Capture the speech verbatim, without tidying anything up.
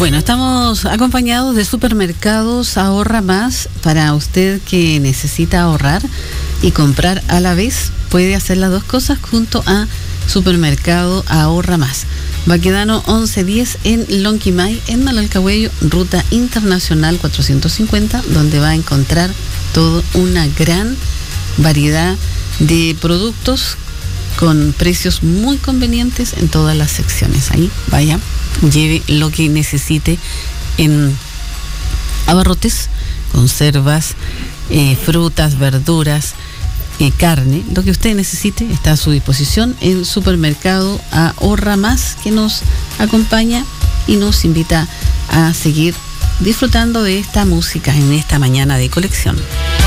Bueno, estamos acompañados de Supermercados Ahorra Más. Para usted que necesita ahorrar y comprar a la vez, puede hacer las dos cosas junto a Supermercado Ahorra Más. Baquedano once diez en Lonquimay, en Malalcahuello, ruta internacional cuatrocientos cincuenta, donde va a encontrar toda una gran variedad de productos con precios muy convenientes en todas las secciones. Ahí vaya, lleve lo que necesite en abarrotes, conservas, eh, frutas, verduras, eh, carne. Lo que usted necesite está a su disposición en Supermercado Ahorra Más, que nos acompaña y nos invita a seguir disfrutando de esta música en esta mañana de colección.